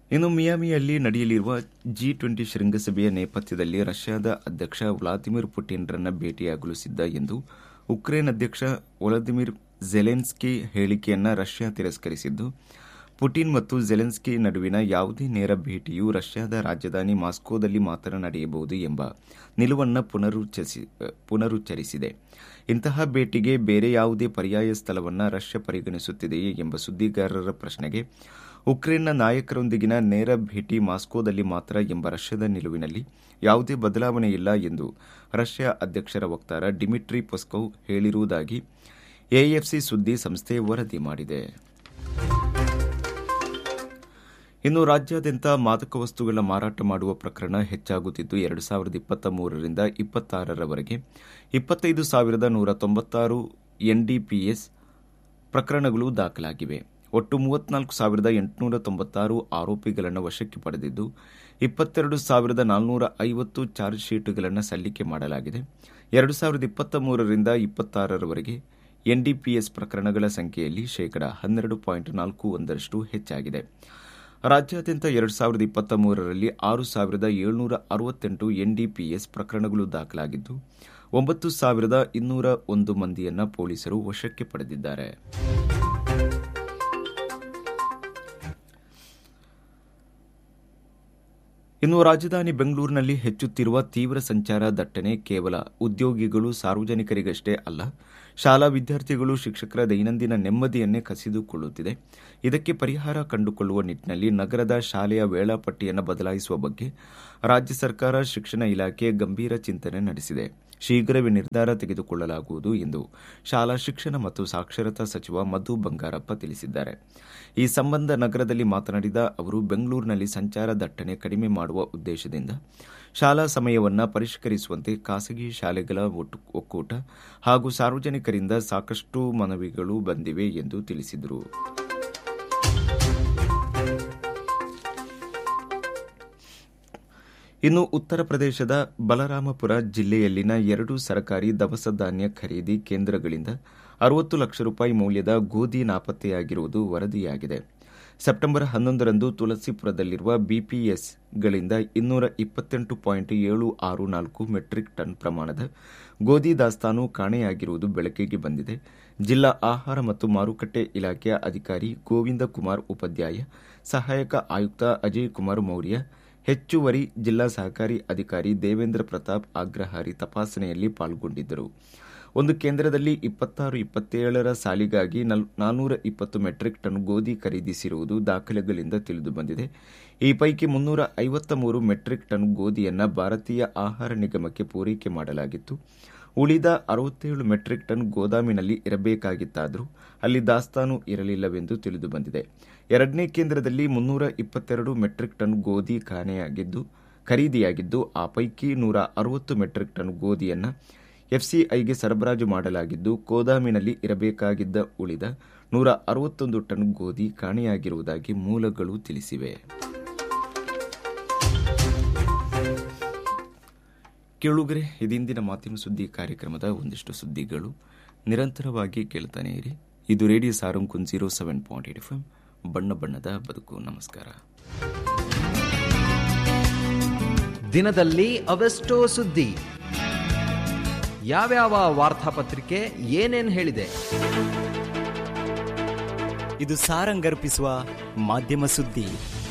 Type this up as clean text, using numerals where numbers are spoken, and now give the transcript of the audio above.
ಇನ್ನು ಮಿಯಾಮಿಯಲ್ಲಿ ನಡೆಯಲಿರುವ G20 ಶೃಂಗಸಭೆಯ ನೇಪಥ್ಯದಲ್ಲಿ ರಷ್ಯಾದ ಅಧ್ಯಕ್ಷ ವ್ಲಾದಿಮಿರ್ ಪುಟಿನ್ರನ್ನ ಭೇಟಿಯಾಗಲು ಸಿದ್ಧ ಎಂದು ಉಕ್ರೇನ್ ಅಧ್ಯಕ್ಷ ವೊಲದಿಮಿರ್ ಝೆಲೆನ್ಸ್ಕಿ ಹೇಳಿಕೆಯನ್ನು ರಷ್ಯಾ ತಿರಸ್ಕರಿಸಿದ್ದು, ಪುಟಿನ್ ಮತ್ತು ಝೆಲೆನ್ಸ್ಕಿ ನಡುವಿನ ಯಾವುದೇ ನೇರ ಭೇಟಿಯು ರಷ್ಯಾದ ರಾಜಧಾನಿ ಮಾಸ್ಕೋದಲ್ಲಿ ಮಾತ್ರ ನಡೆಯಬಹುದು ಎಂಬ ನಿಲುವನ್ನು ಪುನರುಚ್ಚರಿಸಿದೆ. ಇಂತಹ ಭೇಟಿಗೆ ಬೇರೆ ಯಾವುದೇ ಪರ್ಯಾಯ ಸ್ಥಳವನ್ನು ರಷ್ಯಾ ಪರಿಗಣಿಸುತ್ತಿದೆಯೇ ಎಂಬ ಸುದ್ದಿಗಾರರ ಪ್ರಶ್ನೆಗೆ ಉಕ್ರೇನ್ನ ನಾಯಕರೊಂದಿಗಿನ ನೇರ ಭೇಟಿ ಮಾಸ್ಕೋದಲ್ಲಿ ಮಾತ್ರ ಎಂಬ ರಷ್ಯಾದ ನಿಲುವಿನಲ್ಲಿ ಯಾವುದೇ ಬದಲಾವಣೆ ಇಲ್ಲ ಎಂದು ರಷ್ಯಾ ಅಧ್ಯಕ್ಷರ ವಕ್ತಾರ ಡಿಮಿಟ್ರಿ ಪೆಸ್ಕೋವ್ ಹೇಳಿರುವುದಾಗಿ ಎಎಫ್ಸಿ ಸುದ್ದಿ ಸಂಸ್ಥೆ ವರದಿ ಮಾಡಿದೆ. ಇನ್ನು ರಾಜ್ಯಾದ್ಯಂತ ಮಾದಕ ವಸ್ತುಗಳ ಮಾರಾಟ ಮಾಡುವ ಪ್ರಕರಣ ಹೆಚ್ಚಾಗುತ್ತಿದ್ದು 2023ರಿಂದ 26ರವರೆಗೆ 25,196 ಎನ್ಡಿಪಿಎಸ್ ಪ್ರಕರಣಗಳು ದಾಖಲಾಗಿವೆ. ಒಟ್ಟು 34,896 ಆರೋಪಿಗಳನ್ನು ವಶಕ್ಕೆ ಪಡೆದಿದ್ದು 22,450 ಚಾರ್ಜ್ ಶೀಟ್ಗಳನ್ನು ಸಲ್ಲಿಕೆ ಮಾಡಲಾಗಿದೆ. 2023ರಿಂದ 26ರವರೆಗೆ ಎನ್ಡಿಪಿಎಸ್ ಪ್ರಕರಣಗಳ ಸಂಖ್ಯೆಯಲ್ಲಿ ಶೇಕಡಾ 12.41 ಹೆಚ್ಚಾಗಿದೆ. ರಾಜ್ಯಾದ್ಯಂತ 2023ರಲ್ಲಿ 6,768 ಎನ್ಡಿಪಿಎಸ್ ಪ್ರಕರಣಗಳು ದಾಖಲಾಗಿದ್ದು 9,201 ಮಂದಿಯನ್ನು ಪೊಲೀಸರು ವಶಕ್ಕೆ ಪಡೆದಿದ್ದಾರೆ. ಇನ್ನು ರಾಜಧಾನಿ ಬೆಂಗಳೂರಿನಲ್ಲಿ ಹೆಚ್ಚುತ್ತಿರುವ ತೀವ್ರ ಸಂಚಾರ ದಟ್ಟಣೆ ಕೇವಲ ಉದ್ಯೋಗಿಗಳು, ಸಾರ್ವಜನಿಕರಿಗಷ್ಟೇ ಅಲ್ಲ, ಶಾಲಾ ವಿದ್ಯಾರ್ಥಿಗಳು, ಶಿಕ್ಷಕರ ದೈನಂದಿನ ನೆಮ್ಮದಿಯನ್ನೇ ಕಸಿದುಕೊಳ್ಳುತ್ತಿದೆ. ಇದಕ್ಕೆ ಪರಿಹಾರ ಕಂಡುಕೊಳ್ಳುವ ನಿಟ್ಟಿನಲ್ಲಿ ನಗರದ ಶಾಲೆಯ ವೇಳಾಪಟ್ಟಿಯನ್ನು ಬದಲಾಯಿಸುವ ಬಗ್ಗೆ ರಾಜ್ಯ ಸರ್ಕಾರ, ಶಿಕ್ಷಣ ಇಲಾಖೆ ಗಂಭೀರ ಚಿಂತನೆ ನಡೆಸಿದೆ. ಶೀಘ್ರವೇ ನಿರ್ಧಾರ ತೆಗೆದುಕೊಳ್ಳಲಾಗುವುದು ಎಂದು ಶಾಲಾ ಶಿಕ್ಷಣ ಮತ್ತು ಸಾಕ್ಷರತಾ ಸಚಿವ ಮಧು ಬಂಗಾರಪ್ಪ ತಿಳಿಸಿದ್ದಾರೆ. ಈ ಸಂಬಂಧ ನಗರದಲ್ಲಿ ಮಾತನಾಡಿದ ಅವರು, ಬೆಂಗಳೂರಿನಲ್ಲಿ ಸಂಚಾರ ದಟ್ಟಣೆ ಕಡಿಮೆ ಮಾಡುವ ಉದ್ದೇಶದಿಂದ ಶಾಲಾ ಸಮಯವನ್ನು ಪರಿಷ್ಕರಿಸುವಂತೆ ಖಾಸಗಿ ಶಾಲೆಗಳ ಒಕ್ಕೂಟ ಹಾಗೂ ಸಾರ್ವಜನಿಕರಿಂದ ಸಾಕಷ್ಟು ಮನವಿಗಳು ಬಂದಿವೆ ಎಂದು ತಿಳಿಸಿದರು. ಇನ್ನು ಉತ್ತರ ಪ್ರದೇಶದ ಬಲರಾಮಪುರ ಜಿಲ್ಲೆಯಲ್ಲಿನ 2 ಸರ್ಕಾರಿ ದವಸ ಧಾನ್ಯ ಖರೀದಿ ಕೇಂದ್ರಗಳಿಂದ 60 ಲಕ್ಷ ರೂಪಾಯಿ ಮೌಲ್ಯದ ಗೋಧಿ ನಾಪತ್ತೆಯಾಗಿರುವುದು ವರದಿಯಾಗಿದೆ. ಸೆಪ್ಟೆಂಬರ್ 11ರಂದು ತುಳಸಿಪುರದಲ್ಲಿರುವ ಬಿಪಿಎಸ್ಗಳಿಂದ 228.764 ಮೆಟ್ರಿಕ್ ಟನ್ ಪ್ರಮಾಣದ ಗೋಧಿ ದಾಸ್ತಾನು ಕಾಣೆಯಾಗಿರುವುದು ಬೆಳಕಿಗೆ ಬಂದಿದೆ. ಜಿಲ್ಲಾ ಆಹಾರ ಮತ್ತು ಮಾರುಕಟ್ಟೆ ಇಲಾಖೆಯ ಅಧಿಕಾರಿ ಗೋವಿಂದ ಕುಮಾರ್ ಉಪಾಧ್ಯಾಯ, ಸಹಾಯಕ ಆಯುಕ್ತ ಅಜಯ್ ಕುಮಾರ್ ಮೌರ್ಯ, ಹೆಚ್ಚುವರಿ ಜಿಲ್ಲಾ ಸಹಕಾರಿ ಅಧಿಕಾರಿ ದೇವೇಂದ್ರ ಪ್ರತಾಪ್ ಅಗ್ರಹಾರಿ ತಪಾಸಣೆಯಲ್ಲಿ ಪಾಲ್ಗೊಂಡಿದ್ದರು. ಒಂದು ಕೇಂದ್ರದಲ್ಲಿ 26-27ರ ಸಾಲಿಗಾಗಿ 420 ಮೆಟ್ರಿಕ್ ಟನ್ ಗೋಧಿ ಖರೀದಿಸಿರುವುದು ದಾಖಲೆಗಳಿಂದ ತಿಳಿದುಬಂದಿದೆ. ಈ ಪೈಕಿ 353 ಮೆಟ್ರಿಕ್ ಟನ್ ಗೋಧಿಯನ್ನು ಭಾರತೀಯ ಆಹಾರ ನಿಗಮಕ್ಕೆ ಪೂರೈಕೆ ಮಾಡಲಾಗಿತ್ತು. ಉಳಿದ 67 ಮೆಟ್ರಿಕ್ ಟನ್ ಗೋದಾಮಿನಲ್ಲಿ ಇರಬೇಕಾಗಿತ್ತಾದರೂ ಅಲ್ಲಿ ದಾಸ್ತಾನು ಇರಲಿಲ್ಲವೆಂದು ತಿಳಿದುಬಂದಿದೆ. ಎರಡನೇ ಕೇಂದ್ರದಲ್ಲಿ 322 ಮೆಟ್ರಿಕ್ ಟನ್ ಗೋಧಿ ಖರೀದಿಯಾಗಿದ್ದು, ಆ ಪೈಕಿ 160 ಮೆಟ್ರಿಕ್ ಟನ್ ಗೋಧಿಯನ್ನು ಎಫ್ಸಿಐಗೆ ಸರಬರಾಜು ಮಾಡಲಾಗಿದ್ದು, ಗೋದಾಮಿನಲ್ಲಿ ಇರಬೇಕಾಗಿದ್ದ ಉಳಿದ 161 ಟನ್ ಗೋಧಿ ಕಾಣೆಯಾಗಿರುವುದಾಗಿ ಮೂಲಗಳು ತಿಳಿಸಿವೆ. ಕೇಳುಗರೆ, ಇದಿಂದಿನ ಮಾಧ್ಯಮ ಸುದ್ದಿ ಕಾರ್ಯಕ್ರಮದ ಒಂದಿಷ್ಟು ಸುದ್ದಿಗಳು. ನಿರಂತರವಾಗಿ ಕೇಳ್ತಾನೆ ಇರಿ. ಇದು ರೇಡಿಯೋ ಸಾರಂಗ್ 07.8 FM, ಬಣ್ಣ ಬಣ್ಣದ ಬದುಕು. ನಮಸ್ಕಾರ. ದಿನದಲ್ಲಿ ಅವೆಷ್ಟೋ ಸುದ್ದಿ, ಯಾವ್ಯಾವ ವಾರ್ತಾಪತ್ರಿಕೆ ಏನೇನ್ ಹೇಳಿದೆ? ಇದು ಸಾರಂಗ್ ಅರ್ಪಿಸುವ ಮಾಧ್ಯಮ ಸುದ್ದಿ.